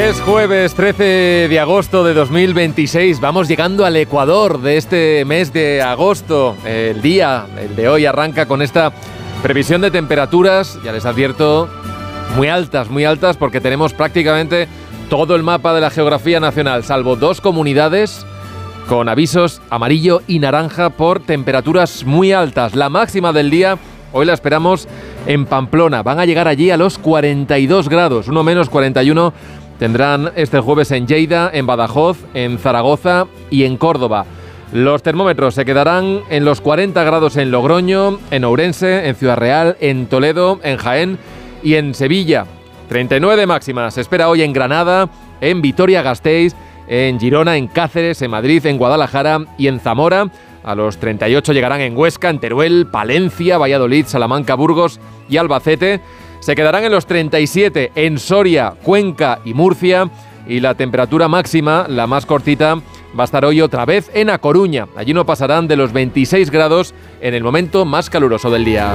Es jueves 13 de agosto de 2026. Vamos llegando al ecuador de este mes de agosto. El de hoy arranca con esta previsión de temperaturas, ya les advierto, muy altas, porque tenemos prácticamente todo el mapa de la geografía nacional, salvo 2 comunidades con avisos amarillo y naranja por temperaturas muy altas. La máxima del día hoy la esperamos en Pamplona. Van a llegar allí a los 42 grados, uno menos 41 tendrán este jueves en Lleida, en Badajoz, en Zaragoza y en Córdoba. Los termómetros se quedarán en los 40 grados en Logroño, en Ourense, en Ciudad Real, en Toledo, en Jaén y en Sevilla. 39 de máxima se espera hoy en Granada, en Vitoria-Gasteiz, en Girona, en Cáceres, en Madrid, en Guadalajara y en Zamora. A los 38 llegarán en Huesca, en Teruel, Palencia, Valladolid, Salamanca, Burgos y Albacete. Se quedarán en los 37 en Soria, Cuenca y Murcia. Y la temperatura máxima, la más cortita, va a estar hoy otra vez en A Coruña. Allí no pasarán de los 26 grados en el momento más caluroso del día.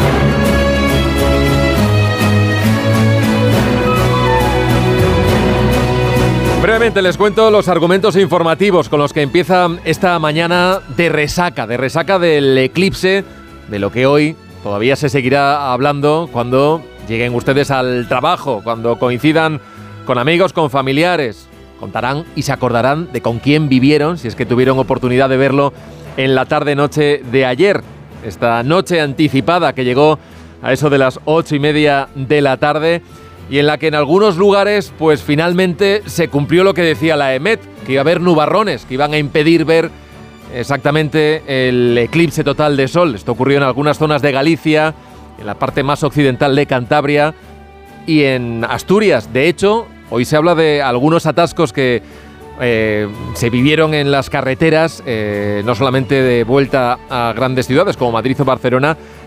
Brevemente les cuento los argumentos informativos con los que empieza esta mañana de resaca del eclipse, de lo que hoy todavía se seguirá hablando cuando lleguen ustedes al trabajo, cuando coincidan con amigos, con familiares. Contarán y se acordarán de con quién vivieron, si es que tuvieron oportunidad de verlo en la tarde-noche de ayer. Esta noche anticipada que llegó a eso de las 8:30 de la tarde y en la que en algunos lugares pues finalmente se cumplió lo que decía la EMET, que iba a haber nubarrones, que iban a impedir ver exactamente el eclipse total de sol. Esto ocurrió en algunas zonas de Galicia, en la parte más occidental de Cantabria y en Asturias. De hecho, hoy se habla de algunos atascos que se vivieron en las carreteras, no solamente de vuelta a grandes ciudades como Madrid o Barcelona,